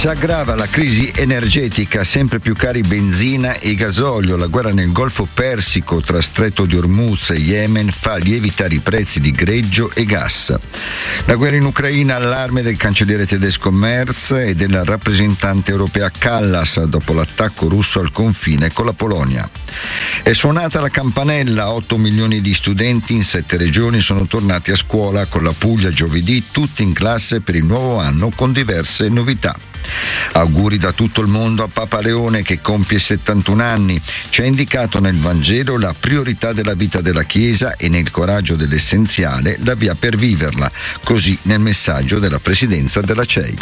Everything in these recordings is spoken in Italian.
Si aggrava la crisi energetica, sempre più cari benzina e gasolio. La guerra nel Golfo Persico tra Stretto di Hormuz e Yemen fa lievitare i prezzi di greggio e gas. La guerra in Ucraina, allarme del cancelliere tedesco Merz e della rappresentante europea Kallas dopo l'attacco russo al confine con la Polonia. È suonata la campanella, 8 milioni di studenti in 7 regioni sono tornati a scuola, con la Puglia giovedì tutti in classe per il nuovo anno con diverse novità. Auguri da tutto il mondo a Papa Leone che compie 71 anni. Ci ha indicato nel Vangelo la priorità della vita della Chiesa e nel coraggio dell'essenziale la via per viverla, così nel messaggio della Presidenza della CEI.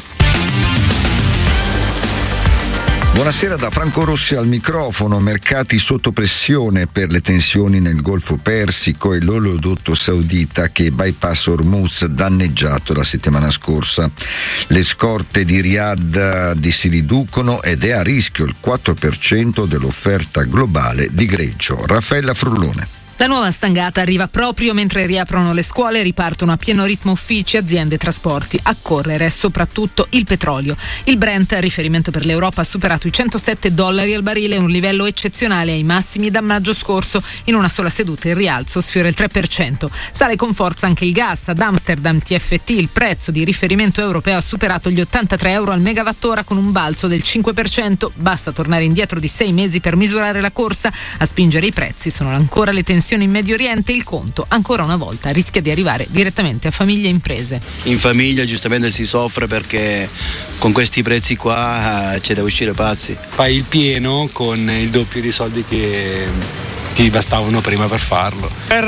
Buonasera da Franco Rossi al microfono. Mercati sotto pressione per le tensioni nel Golfo Persico e l'oleodotto saudita che bypass Hormuz danneggiato la settimana scorsa. Le scorte di Riyadh si riducono ed è a rischio il 4% dell'offerta globale di greggio. Raffaella Frullone. La nuova stangata arriva proprio mentre riaprono le scuole e ripartono a pieno ritmo uffici, aziende e trasporti. A correre soprattutto il petrolio. Il Brent, riferimento per l'Europa, ha superato i $107 al barile, un livello eccezionale ai massimi da maggio scorso. In una sola seduta il rialzo sfiora il 3%. Sale con forza anche il gas. Ad Amsterdam TFT il prezzo di riferimento europeo ha superato gli €83 al megawattora con un balzo del 5%. Basta tornare indietro di 6 mesi per misurare la corsa. A spingere i prezzi sono ancora le tensioni in Medio Oriente. Il conto ancora una volta rischia di arrivare direttamente a famiglie e imprese. In famiglia giustamente si soffre perché con questi prezzi qua c'è da uscire pazzi. Fai il pieno con il doppio di soldi che ti bastavano prima per farlo.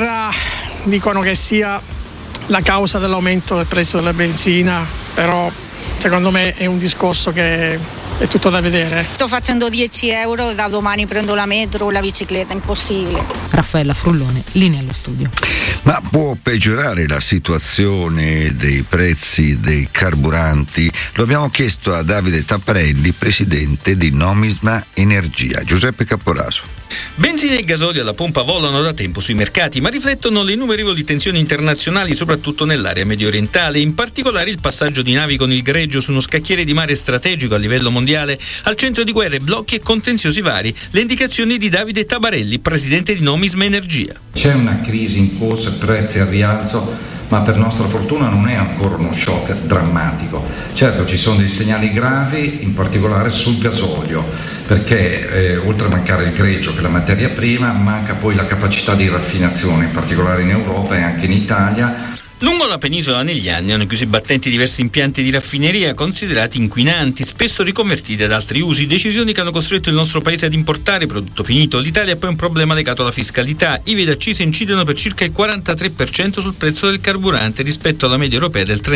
Dicono che sia la causa dell'aumento del prezzo della benzina, però secondo me è un discorso che è tutto da vedere. Sto facendo €10, da domani prendo la metro o la bicicletta, impossibile. Raffaella Frullone, linea allo studio. Ma può peggiorare la situazione dei prezzi dei carburanti? Lo abbiamo chiesto a Davide Tapparelli, presidente di Nomisma Energia. Giuseppe Caporaso. Benzina e gasolio alla pompa volano da tempo sui mercati, ma riflettono le innumerevoli tensioni internazionali, soprattutto nell'area mediorientale. In particolare il passaggio di navi con il greggio su uno scacchiere di mare strategico a livello mondiale, al centro di guerre, blocchi e contenziosi vari. Le indicazioni di Davide Tapparelli, presidente di Nomisma Energia. C'è una crisi in corso, prezzi al rialzo, ma per nostra fortuna non è ancora uno shock drammatico. Certo, ci sono dei segnali gravi, in particolare sul gasolio, perché oltre a mancare il greggio, che è la materia prima, manca poi la capacità di raffinazione, in particolare in Europa e anche in Italia. Lungo la penisola negli anni hanno chiuso i battenti diversi impianti di raffineria considerati inquinanti, spesso riconvertiti ad altri usi, decisioni che hanno costretto il nostro paese ad importare prodotto finito. L'Italia ha poi un problema legato alla fiscalità. IVA ed accise incidono per circa il 43% sul prezzo del carburante rispetto alla media europea del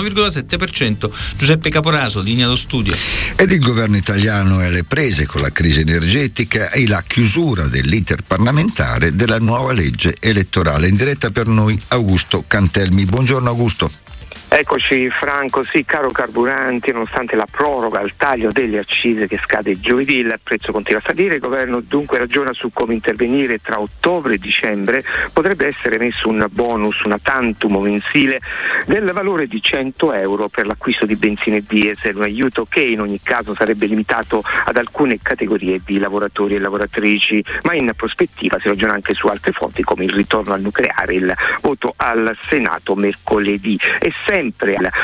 39,7%. Giuseppe Caporaso, linea allo studio. Ed il governo italiano è alle prese con la crisi energetica e la chiusura dell'iter parlamentare della nuova legge elettorale. In diretta per noi Augusto Cantelmi. Buongiorno Augusto. Eccoci Franco, sì, caro carburanti, nonostante la proroga al taglio delle accise che scade giovedì, il prezzo continua a salire. Il governo dunque ragiona su come intervenire. Tra ottobre e dicembre potrebbe essere messo un bonus, una tantum mensile del valore di €100 per l'acquisto di benzina e diesel, un aiuto che in ogni caso sarebbe limitato ad alcune categorie di lavoratori e lavoratrici, ma in prospettiva si ragiona anche su altre fonti come il ritorno al nucleare, il voto al Senato mercoledì. E sempre